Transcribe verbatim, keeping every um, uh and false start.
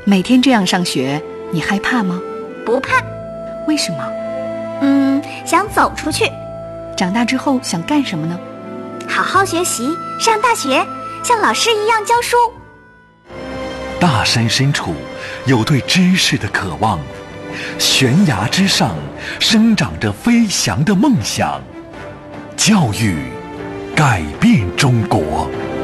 每天这样上学，你害怕吗？ 不怕。 为什么？ 嗯，想走出去。 长大之后想干什么呢？ 好好学习，上大学，像老师一样教书。 大山深处有对知识的渴望，悬崖之上生长着飞翔的梦想。教育改变中国。